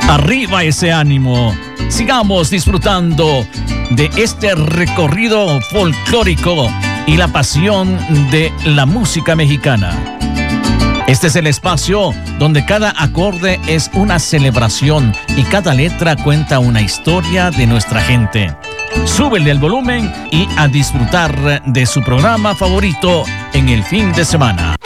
Arriba ese ánimo. Sigamos disfrutando de este recorrido folclórico y la pasión de la música mexicana. Este es el espacio donde cada acorde es una celebración y cada letra cuenta una historia de nuestra gente. Súbele el volumen y a disfrutar de su programa favorito en el fin de semana.